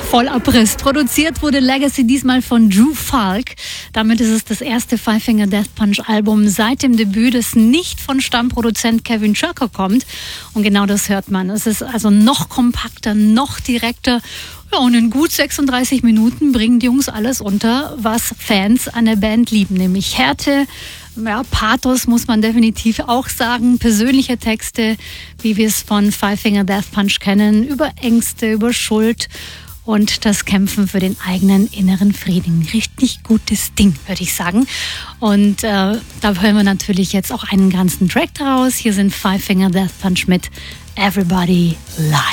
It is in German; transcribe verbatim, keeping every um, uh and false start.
Vollabriss. Produziert wurde Legacy diesmal von Drew Falk. Damit ist es das erste Five Finger Death Punch Album seit dem Debüt, das nicht von Stammproduzent Kevin Churko kommt. Und genau das hört man. Es ist also noch kompakter, noch direkter. Ja, und in gut sechsunddreißig Minuten bringen die Jungs alles unter, was Fans an der Band lieben. Nämlich Härte, ja, Pathos muss man definitiv auch sagen, persönliche Texte, wie wir es von Five Finger Death Punch kennen, über Ängste, über Schuld und das Kämpfen für den eigenen inneren Frieden. Richtig gutes Ding, würde ich sagen. Und äh, da hören wir natürlich jetzt auch einen ganzen Track daraus. Hier sind Five Finger Death Punch mit Everybody Lie.